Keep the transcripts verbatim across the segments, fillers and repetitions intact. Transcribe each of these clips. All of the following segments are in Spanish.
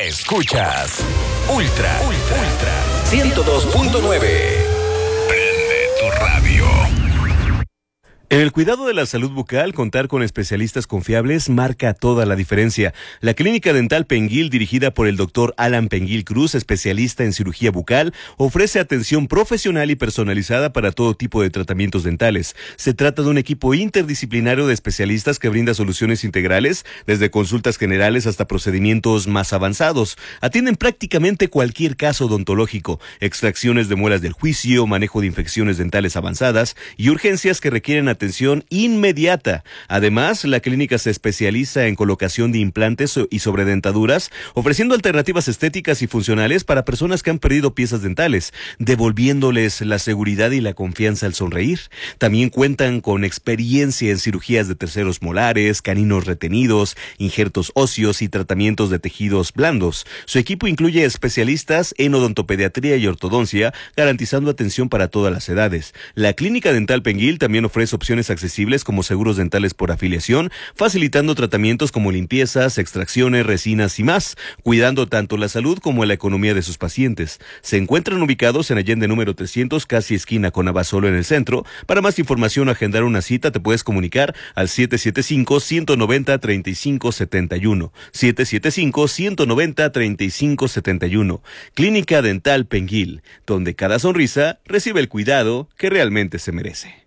Escuchas Ultra, Ultra, Ultra ciento dos punto nueve. Prende tu radio. En el cuidado de la salud bucal, contar con especialistas confiables marca toda la diferencia. La Clínica Dental Penguil, dirigida por el doctor Alan Penguil Cruz, especialista en cirugía bucal, ofrece atención profesional y personalizada para todo tipo de tratamientos dentales. Se trata de un equipo interdisciplinario de especialistas que brinda soluciones integrales, desde consultas generales hasta procedimientos más avanzados. Atienden prácticamente cualquier caso odontológico, extracciones de muelas del juicio, manejo de infecciones dentales avanzadas y urgencias que requieren atención inmediata. Además, la clínica se especializa en colocación de implantes y sobredentaduras, ofreciendo alternativas estéticas y funcionales para personas que han perdido piezas dentales, devolviéndoles la seguridad y la confianza al sonreír. También cuentan con experiencia en cirugías de terceros molares, caninos retenidos, injertos óseos y tratamientos de tejidos blandos. Su equipo incluye especialistas en odontopediatría y ortodoncia, garantizando atención para todas las edades. La Clínica Dental Penguil también ofrece opciones accesibles como seguros dentales por afiliación, facilitando tratamientos como limpiezas, extracciones, resinas y más, cuidando tanto la salud como la economía de sus pacientes. Se encuentran ubicados en Allende número trescientos, casi esquina con Abasolo en el centro. Para más información o agendar una cita, te puedes comunicar al siete siete cinco, uno nueve cero, tres cinco siete uno. siete siete cinco, uno nueve cero, tres cinco siete uno. Clínica Dental Penguil, donde cada sonrisa recibe el cuidado que realmente se merece.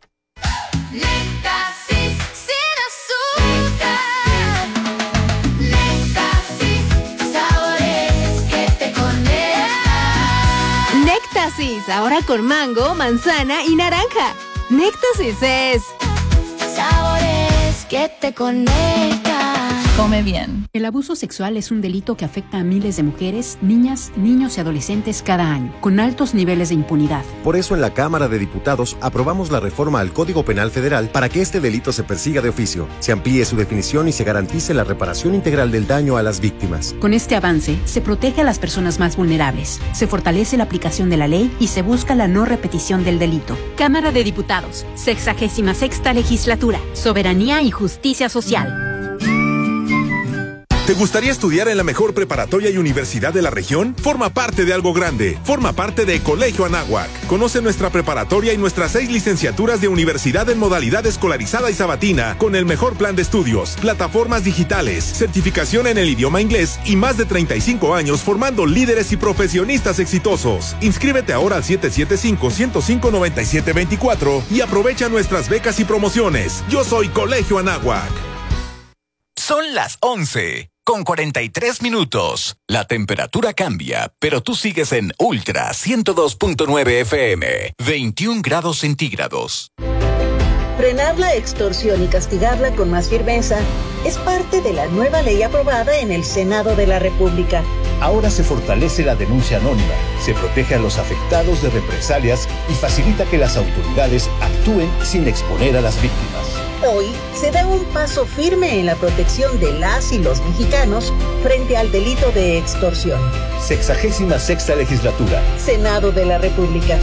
Néctasis sin azúcar, Néctasis, sabores que te conectan. Néctasis, ahora con mango, manzana y naranja. Néctasis es sabores que te conectan. Come bien. El abuso sexual es un delito que afecta a miles de mujeres, niñas, niños y adolescentes cada año, con altos niveles de impunidad. Por eso en la Cámara de Diputados aprobamos la reforma al Código Penal Federal para que este delito se persiga de oficio, se amplíe su definición y se garantice la reparación integral del daño a las víctimas. Con este avance, se protege a las personas más vulnerables, se fortalece la aplicación de la ley y se busca la no repetición del delito. Cámara de Diputados, sexagésima sexta legislatura, soberanía y justicia social. ¿Te gustaría estudiar en la mejor preparatoria y universidad de la región? Forma parte de algo grande. Forma parte de Colegio Anáhuac. Conoce nuestra preparatoria y nuestras seis licenciaturas de universidad en modalidad escolarizada y sabatina, con el mejor plan de estudios, plataformas digitales, certificación en el idioma inglés y más de treinta y cinco años formando líderes y profesionistas exitosos. Inscríbete ahora al siete siete cinco, uno cero cinco, nueve siete dos cuatro y aprovecha nuestras becas y promociones. Yo soy Colegio Anáhuac. Son las once. Con cuarenta y tres minutos. La temperatura cambia, pero tú sigues en Ultra ciento dos punto nueve F M. veintiún grados centígrados. Frenar la extorsión y castigarla con más firmeza es parte de la nueva ley aprobada en el Senado de la República. Ahora se fortalece la denuncia anónima, se protege a los afectados de represalias y facilita que las autoridades actúen sin exponer a las víctimas. Hoy se da un paso firme en la protección de las y los mexicanos frente al delito de extorsión. Sexagésima sexta legislatura. Senado de la República.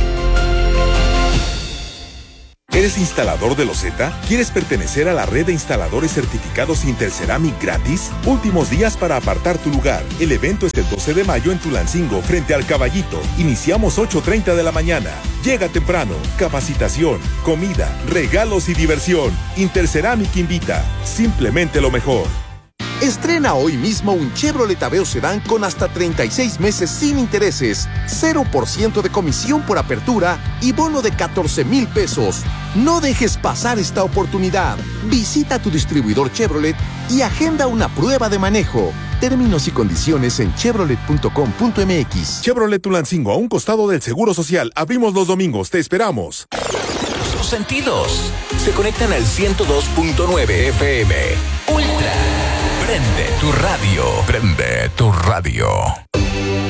¿Eres instalador de loseta? ¿Quieres pertenecer a la red de instaladores certificados Interceramic gratis? Últimos días para apartar tu lugar. El evento es el doce de mayo en Tulancingo, frente al Caballito. Iniciamos ocho treinta de la mañana. Llega temprano. Capacitación, comida, regalos y diversión. Interceramic invita. Simplemente lo mejor. Estrena hoy mismo un Chevrolet Aveo Sedán con hasta treinta y seis meses sin intereses, cero por ciento de comisión por apertura y bono de catorce mil pesos. No dejes pasar esta oportunidad. Visita tu distribuidor Chevrolet y agenda una prueba de manejo. Términos y condiciones en chevrolet punto com punto m x. Chevrolet Tulancingo, a un costado del Seguro Social. Abrimos los domingos. Te esperamos. Tus sentidos se conectan al ciento dos punto nueve F M. Ultra. Prende tu radio. Prende tu radio.